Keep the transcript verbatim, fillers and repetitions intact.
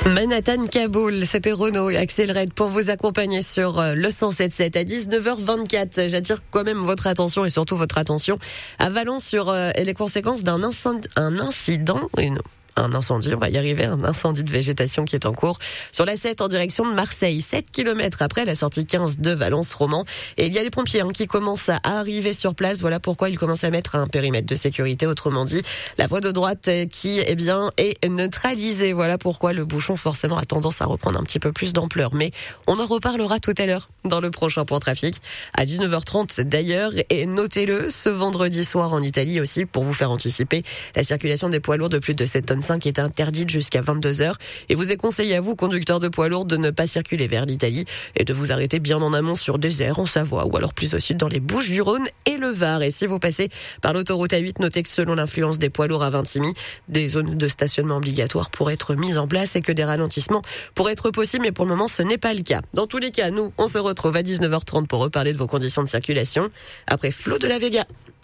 Manhattan Kaboul, c'était Renault et Axel Red pour vous accompagner sur le cent sept sept à dix-neuf heures vingt-quatre. J'attire quand même votre attention et surtout votre attention à Valence sur les conséquences d'un incendie, un incident, une un incendie, on va y arriver, un incendie de végétation qui est en cours sur la sept en direction de Marseille, sept kilomètres après la sortie quinze de Valence-Roman. Et il y a les pompiers hein, qui commencent à arriver sur place. Voilà pourquoi ils commencent à mettre un périmètre de sécurité. Autrement dit, la voie de droite qui eh bien, est neutralisée. Voilà pourquoi le bouchon forcément a tendance à reprendre un petit peu plus d'ampleur. Mais on en reparlera tout à l'heure dans le prochain point trafic à dix-neuf heures trente d'ailleurs. Et notez-le, ce vendredi soir en Italie aussi, pour vous faire anticiper, la circulation des poids lourds de plus de sept tonnes qui est interdite jusqu'à vingt-deux heures. Et vous est conseillé à vous, conducteurs de poids lourds, de ne pas circuler vers l'Italie et de vous arrêter bien en amont sur des aires en Savoie ou alors plus au sud dans les Bouches-du-Rhône et le Var. Et si vous passez par l'autoroute A huit, notez que selon l'influence des poids lourds à Vintimille, des zones de stationnement obligatoires pourraient être mises en place et que des ralentissements pourraient être possibles, mais pour le moment ce n'est pas le cas. Dans tous les cas, nous, on se retrouve à dix-neuf heures trente pour reparler de vos conditions de circulation après Flo de la Vega.